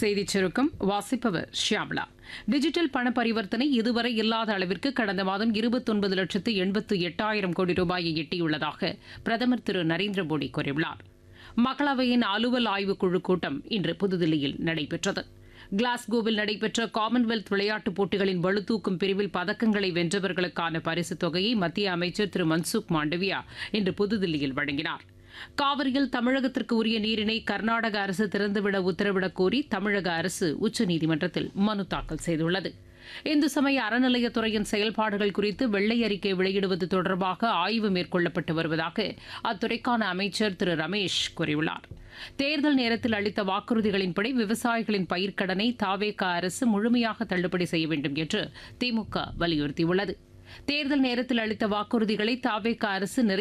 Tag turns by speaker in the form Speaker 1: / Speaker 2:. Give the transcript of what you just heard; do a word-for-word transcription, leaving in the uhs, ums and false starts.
Speaker 1: செய்திச் சுருக்கம் வாசிப்பவர் ஷியாம்லா. டிஜிட்டல் பண பரிவர்த்தனை இதுவரை இல்லாத அளவிற்கு கடந்த மாதம் இருபத்தொன்பது லட்சத்து எண்பத்து எட்டாயிரம் கோடி ரூபாயை எட்டியுள்ளதாக பிரதமர் திரு நரேந்திர மோடி கூறியுள்ளார். மக்களவையின் அலுவல் ஆய்வுக் குழு கூட்டம் இன்று புதுதில்லியில் நடைபெற்றது. கிளாஸ்கோவில் நடைபெற்ற காமன்வெல்த் விளையாட்டுப் போட்டிகளின் பளுதூக்கும் பிரிவில் பதக்கங்களை வென்றவர்களுக்கான பரிசுத் தொகையை மத்திய அமைச்சர் திரு மன்சுக் மாண்டவியா இன்று புதுதில்லியில் வழங்கினார். காவிரியில் தமிழகத்திற்கு உரிய நீரினை கர்நாடக அரசு திறந்துவிட உத்தரவிடக் கோரி தமிழக அரசு உச்சநீதிமன்றத்தில் மனு தாக்கல் செய்துள்ளது. இந்து சமய அறநிலையத்துறையின் செயல்பாடுகள் குறித்து வெள்ளை அறிக்கை வெளியிடுவது தொடர்பாக ஆய்வு மேற்கொள்ளப்பட்டு வருவதாக அத்துறைக்கான அமைச்சர் திரு ரமேஷ் கூறியுள்ளார். தேர்தல் நேரத்தில் அளித்த வாக்குறுதிகளின்படி விவசாயிகளின் பயிர்க்கடனை தாவேகா அரசு முழுமையாக தள்ளுபடி செய்ய வேண்டும் என்று திமுக வலியுறுத்தியுள்ளது. தேர்தல் நேரத்தில் அளித்த வாக்குறுதிகளை தாவேகா அரசு